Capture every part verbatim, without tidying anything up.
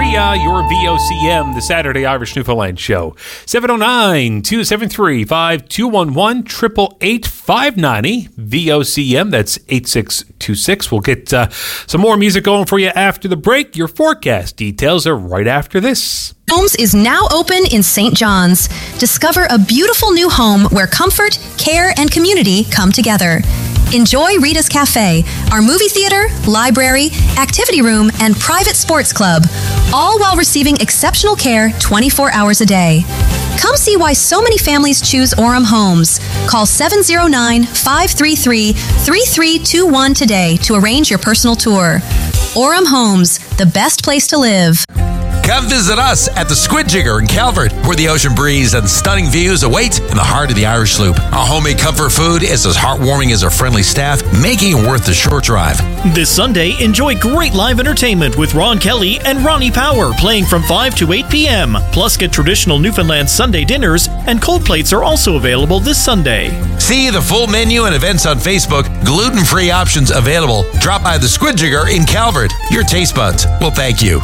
Maria, your V O C M, the Saturday Irish Newfoundland Show. seven oh nine, two seven three, five two one one, eight eight eight, five nine zero, V O C M. That's eight six two six. We'll get uh, some more music going for you after the break. Your forecast details are right after this. Homes is now open in Saint John's. Discover a beautiful new home where comfort, care, and community come together. Enjoy Rita's Cafe, our movie theater, library, activity room, and private sports club, all while receiving exceptional care twenty-four hours a day. Come see why so many families choose Orem Homes. Call seven oh nine, five three three, three three two one today to arrange your personal tour. Orem Homes, the best place to live. Come visit us at the Squid Jigger in Calvert, where the ocean breeze and stunning views await in the heart of the Irish Loop. Our homemade comfort food is as heartwarming as our friendly staff, making it worth the short drive. This Sunday, enjoy great live entertainment with Ron Kelly and Ronnie Power playing from five to eight p.m. Plus, get traditional Newfoundland Sunday dinners, and cold plates are also available this Sunday. See the full menu and events on Facebook. Gluten-free options available. Drop by the Squid Jigger in Calvert. Your taste buds will thank you.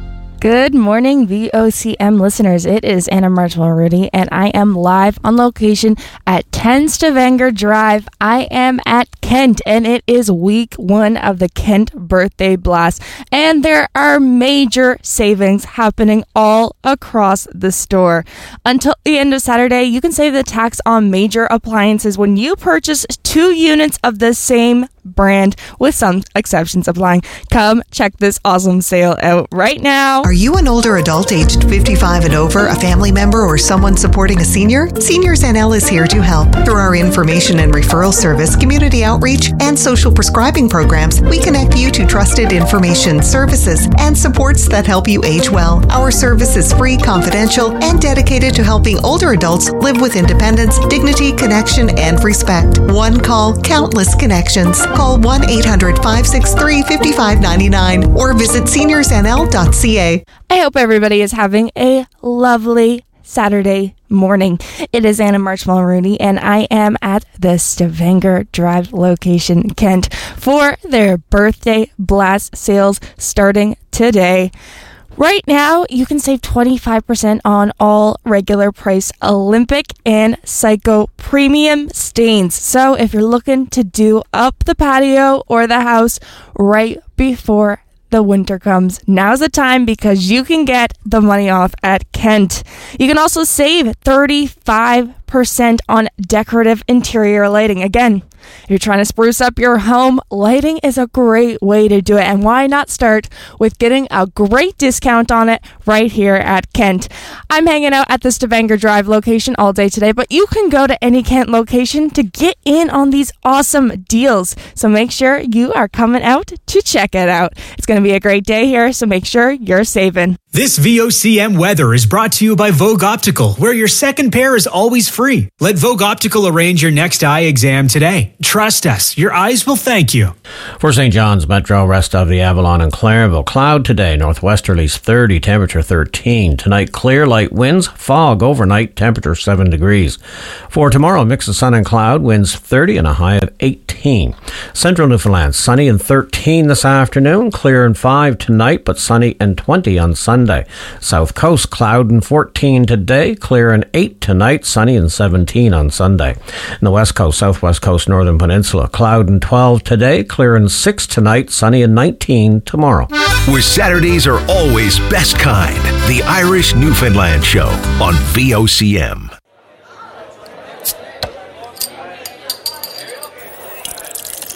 Good morning, V O C M listeners. It is Anna Marshall-Rudy, and I am live on location at ten Stavanger Drive. I am at Kent, and it is week one of the Kent Birthday Blast, and there are major savings happening all across the store. Until the end of Saturday, you can save the tax on major appliances when you purchase two units of the same brand, with some exceptions applying. Come check this awesome sale out right now. Are you an older adult aged fifty-five and over, a family member, or someone supporting a senior? Seniors N L is here to help. Through our information and referral service, community outreach, and social prescribing programs, we connect you to trusted information, services, and supports that help you age well. Our service is free, confidential, and dedicated to helping older adults live with independence, dignity, connection, and respect. One call, countless connections. Call one eight hundred, five six three, five five nine nine or visit seniors n l dot c a. I hope everybody is having a lovely Saturday morning. It is Anna Marshall-Rudy, and I am at the Stavanger Drive location, Kent, for their birthday blast sales starting today. Right now, you can save twenty-five percent on all regular price Olympic and Psycho premium stains. So if you're looking to do up the patio or the house right before the winter comes, now's the time, because you can get the money off at Kent. You can also save thirty-five percent on decorative interior lighting. Again, if you're trying to spruce up your home, lighting is a great way to do it. And why not start with getting a great discount on it right here at Kent? I'm hanging out at the Stavanger Drive location all day today, but you can go to any Kent location to get in on these awesome deals. So make sure you are coming out to check it out. It's going to be a great day here, so make sure you're saving. This V O C M weather is brought to you by Vogue Optical, where your second pair is always free. Let Vogue Optical arrange your next eye exam today. Trust us, your eyes will thank you. For Saint John's Metro, rest of the Avalon and Clarenville. Cloud today, northwesterlies thirty, temperature thirteen. Tonight, clear, light winds, fog overnight, temperature seven degrees. For tomorrow, mix of sun and cloud, winds thirty and a high of eighteen. Central Newfoundland, sunny and thirteen this afternoon, clear and five tonight, but sunny and twenty on Sunday. South Coast, cloud and fourteen today, clear and eight tonight, sunny and seventeen on Sunday. In the West Coast, Southwest Coast, Northern Peninsula, cloud and twelve today, clear and six tonight, sunny and nineteen tomorrow. Where Saturdays are always best kind, the Irish Newfoundland Show on V O C M.